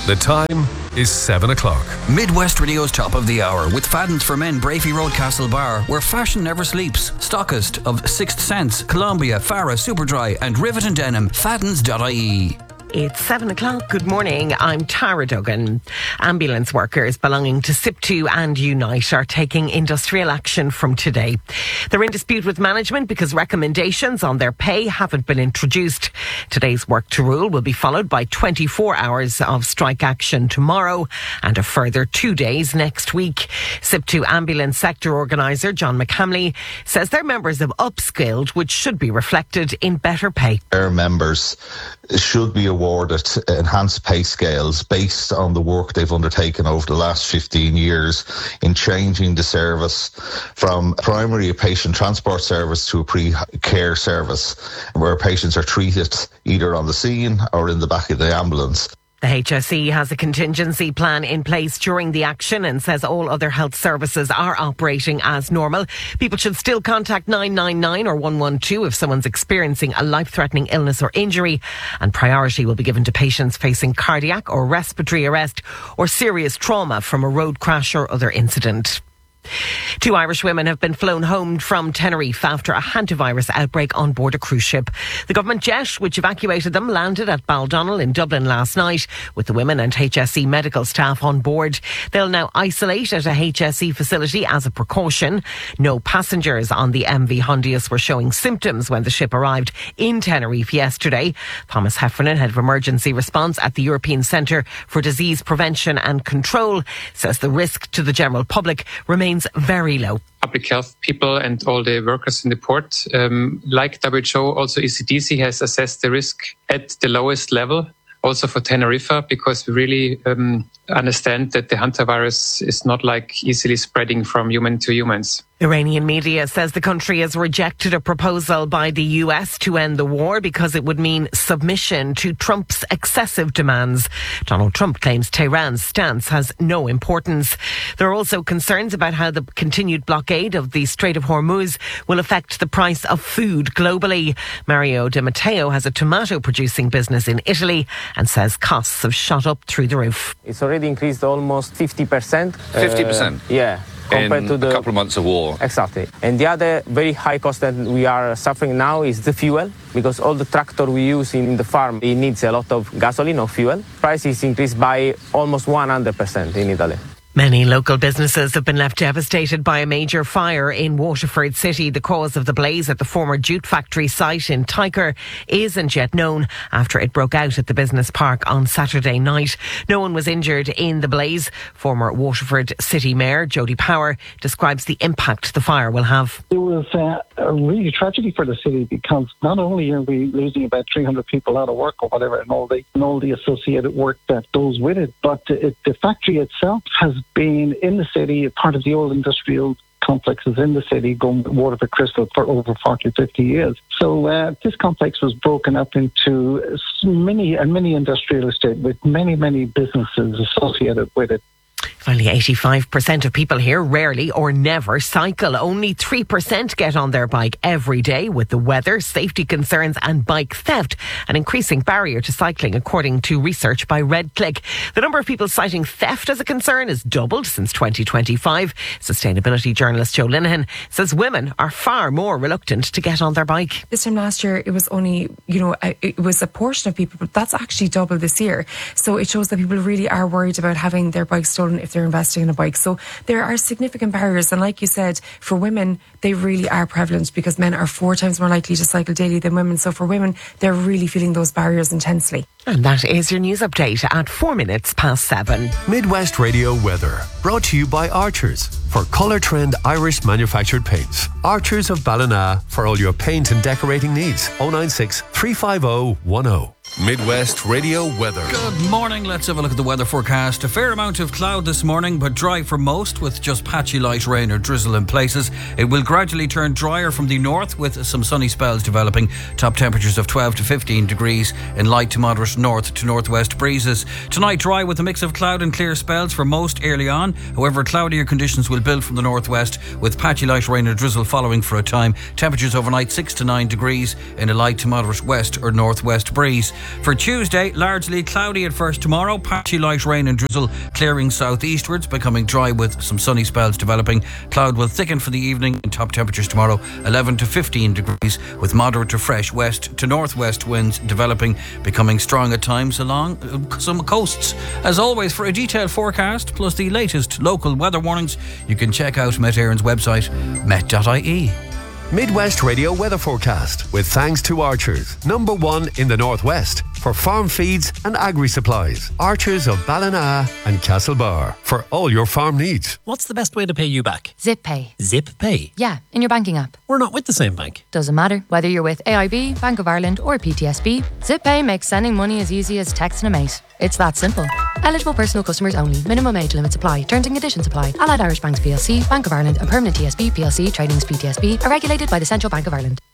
The time is 7 o'clock. Midwest Radio's Top of the Hour with Fadden's for Men, Brafey Road, Castlebar, where fashion never sleeps. Stockist of Sixth Sense, Columbia, Farah, Superdry and Rivet and Denim. Faddens.ie. It's 7 o'clock. Good morning. I'm Tara Duggan. Ambulance workers belonging to SIP2 and Unite are taking industrial action from today. They're in dispute with management because recommendations on their pay haven't been introduced. Today's work to rule will be followed by 24 hours of strike action tomorrow and a further 2 days next week. SIP2 ambulance sector organiser John McHamley says their members have upskilled, which should be reflected in better pay. Their members should be awarded enhanced pay scales based on the work they've undertaken over the last 15 years in changing the service from primary patient transport service to a pre-care service where patients are treated either on the scene or in the back of the ambulance. The HSE has a contingency plan in place during the action and says all other health services are operating as normal. People should still contact 999 or 112 if someone's experiencing a life-threatening illness or injury, and priority will be given to patients facing cardiac or respiratory arrest or serious trauma from a road crash or other incident. 2 Irish women have been flown home from Tenerife after a hantavirus outbreak on board a cruise ship. The government jet, which evacuated them, landed at Baldonnel in Dublin last night with the women and HSE medical staff on board. They'll now isolate at a HSE facility as a precaution. No passengers on the MV Hondius were showing symptoms when the ship arrived in Tenerife yesterday. Thomas Heffernan, head of emergency response at the European Centre for Disease Prevention and Control, says the risk to the general public remains very low. Public health people and all the workers in the port, like WHO, also ECDC has assessed the risk at the lowest level, also for Tenerife, because we really understand that the hantavirus is not easily spreading from human to humans. Iranian media says the country has rejected a proposal by the US to end the war because it would mean submission to Trump's excessive demands. Donald Trump claims Tehran's stance has no importance. There are also concerns about how the continued blockade of the Strait of Hormuz will affect the price of food globally. Mario Di Matteo has a tomato producing business in Italy and says costs have shot up through the roof. It's already increased almost 50%. 50%? Yeah. Compared to a couple of months of war. Exactly. And the other very high cost that we are suffering now is the fuel, because all the tractor we use in the farm, it needs a lot of gasoline or fuel. Price is increased by almost 100% in Italy. Many local businesses have been left devastated by a major fire in Waterford City. The cause of the blaze at the former jute factory site in Tyker isn't yet known after it broke out at the business park on Saturday night. No one was injured in the blaze. Former Waterford City Mayor Jody Power describes the impact the fire will have. It was a really tragedy for the city because not only are we losing about 300 people out of work or whatever and all the associated work that goes with it, but the factory itself has been in the city, part of the old industrial complexes in the city, going with Waterford Crystal for over 40, 50 years. So this complex was broken up into many industrial estate with many businesses associated with it. Finally, 85% of people here rarely or never cycle. Only 3% get on their bike every day, with the weather, safety concerns and bike theft an increasing barrier to cycling, according to research by RedClick. The number of people citing theft as a concern has doubled since 2025. Sustainability journalist Joe Linehan says women are far more reluctant to get on their bike. This time last year, it was only, it was a portion of people, but that's actually double this year. So it shows that people really are worried about having their bike stolen if they're investing in a bike. So there are significant barriers, and like you said, for women they really are prevalent because men are 4 times more likely to cycle daily than women. So for women, they're really feeling those barriers intensely. And that is your news update at 7:04. Midwest Radio weather brought to you by Archers for Colour Trend Irish manufactured paints. Archers of Ballina for all your paint and decorating needs. 096 350 10. Midwest Radio weather. Good morning. Let's have a look at the weather forecast. A fair amount of cloud this morning, but dry for most, with just patchy light rain or drizzle in places. It will gradually turn drier from the north with some sunny spells developing. Top temperatures of 12 to 15 degrees in light to moderate north to northwest breezes. Tonight dry with a mix of cloud and clear spells for most early on. However, cloudier conditions will build from the northwest with patchy light rain or drizzle following for a time. Temperatures overnight 6 to 9 degrees in a light to moderate west or northwest breeze. For Tuesday, largely cloudy at first tomorrow, patchy light rain and drizzle clearing southeastwards, becoming dry with some sunny spells developing. Cloud will thicken for the evening and top temperatures tomorrow 11 to 15 degrees with moderate to fresh west to northwest winds developing, becoming strong at times along some coasts. As always, for a detailed forecast plus the latest local weather warnings, you can check out Met Éireann's website, met.ie. Midwest Radio weather forecast with thanks to Archers, #1 in the Northwest for farm feeds and agri-supplies. Archers of Ballina and Castlebar for all your farm needs. What's the best way to pay you back? Zip Pay. Zip Pay? Yeah, in your banking app. We're not with the same bank. Doesn't matter. Whether you're with AIB, Bank of Ireland or PTSB, Zip Pay makes sending money as easy as texting a mate. It's that simple. Eligible personal customers only. Minimum age limits apply. Terms and conditions apply. Allied Irish Banks PLC, Bank of Ireland and Permanent TSB PLC, Trading as PTSB, are regulated by the Central Bank of Ireland.